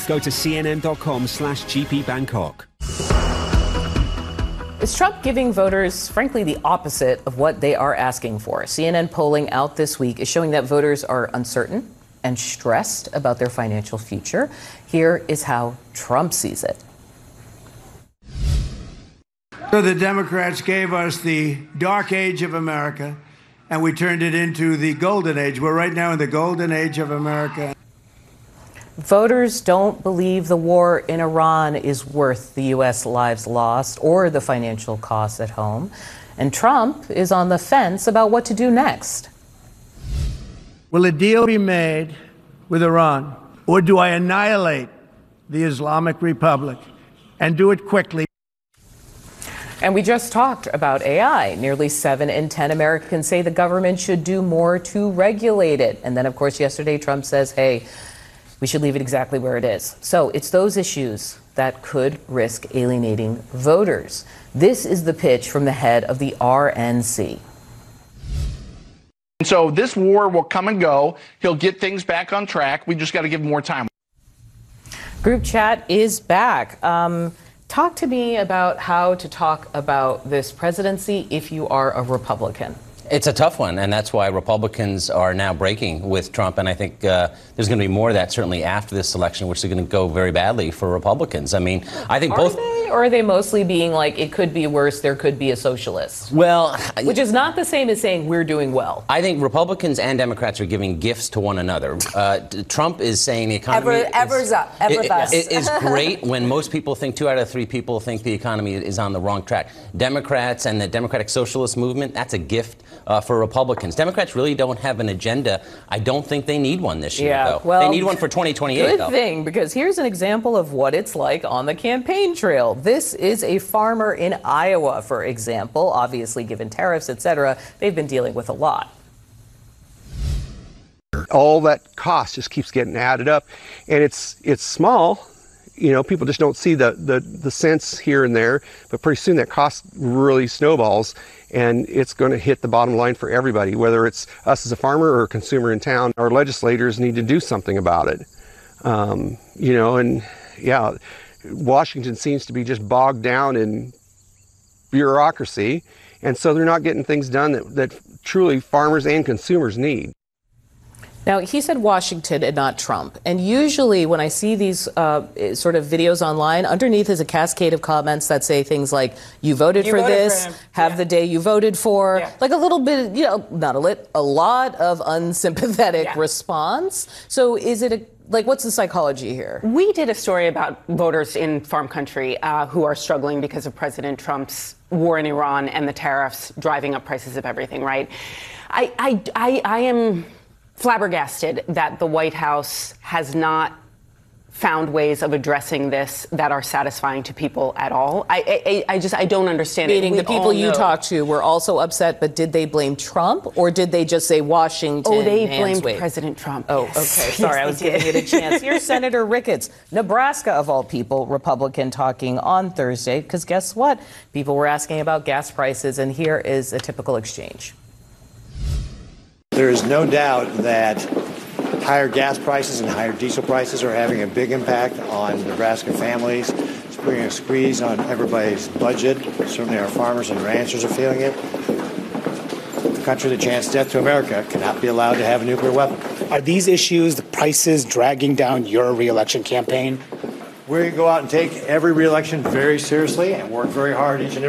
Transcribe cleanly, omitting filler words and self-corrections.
go to cnn.com/GP Bangkok. Is Trump giving voters, frankly, the opposite of what they are asking for? CNN polling out this week is showing that voters are uncertain and stressed about their financial future. Here is how Trump sees it. So the Democrats gave us the dark age of America, and we turned it into the golden age. We're right now in the golden age of America. Voters don't believe the war in Iran is worth the U.S. lives lost or the financial costs at home. And Trump is on the fence about what to do next. Will a deal be made with Iran, or do I annihilate the Islamic Republic and do it quickly? And we just talked about AI. Nearly 7 in 10 Americans say the government should do more to regulate it. And then, of course, yesterday Trump says, hey, we should leave it exactly where it is. So it's those issues that could risk alienating voters. This is the pitch from the head of the RNC. And so this war will come and go. He'll get things back on track. We just got to give him more time. Group chat is back. Talk to me about how to talk about this presidency if you are a Republican. It's a tough one, and that's why Republicans are now breaking with Trump. And I think there's going to be more of that certainly after this election, which is going to go very badly for Republicans. I mean, I think both. Or are they mostly being like, it could be worse, there could be a socialist? Well, which is not the same as saying we're doing well. I think Republicans and Democrats are giving gifts to one another. Trump is saying the economy is great when most people think 2 out of 3 people think the economy is on the wrong track. Democrats and the Democratic Socialist Movement, that's a gift for Republicans. Democrats really don't have an agenda. I don't think they need one this year, though. Well, they need one for 2028, good though. thing, because here's an example of what it's like on the campaign trail. This is a farmer in Iowa, for example. Obviously, given tariffs, et cetera, they've been dealing with a lot. All that cost just keeps getting added up, and it's small. You know, people just don't see the cents here and there, but pretty soon that cost really snowballs, and it's going to hit the bottom line for everybody, whether it's us as a farmer or a consumer in town. Our legislators need to do something about it. You know, and yeah, Washington seems to be just bogged down in bureaucracy, and so they're not getting things done that truly farmers and consumers need. Now, he said Washington and not Trump. And usually when I see these sort of videos online, underneath is a cascade of comments that say things like, you voted for this, have the day you voted for, like a little bit, you know, a lot of unsympathetic response. So is it what's the psychology here? We did a story about voters in farm country who are struggling because of President Trump's war in Iran and the tariffs driving up prices of everything, right? I am flabbergasted that the White House has not found ways of addressing this that are satisfying to people at all. I don't understand it. Meaning the people you talked to were also upset, but did they blame Trump or did they just say Washington? Oh, they blamed President Trump. Oh, okay. Sorry, I was giving it a chance. Here's Senator Ricketts, Nebraska of all people, Republican, talking on Thursday, because guess what? People were asking about gas prices, and here is a typical exchange. There is no doubt that higher gas prices and higher diesel prices are having a big impact on Nebraska families. It's putting a squeeze on everybody's budget. Certainly our farmers and ranchers are feeling it. The country that chants death to America cannot be allowed to have a nuclear weapon. Are these issues, the prices, dragging down your reelection campaign? We're going to go out and take every reelection very seriously and work very hard each and every